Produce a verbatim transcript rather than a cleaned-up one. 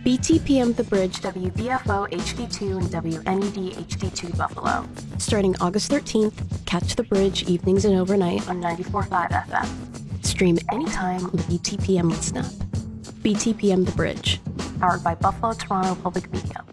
B T P M The Bridge, W B F O H D two and W N E D H D two Buffalo. Starting August thirteenth, catch The Bridge evenings and overnight on ninety-four point five F M. Stream anytime on the B T P M Listen app. B T P M The Bridge, powered by Buffalo Toronto Public Media.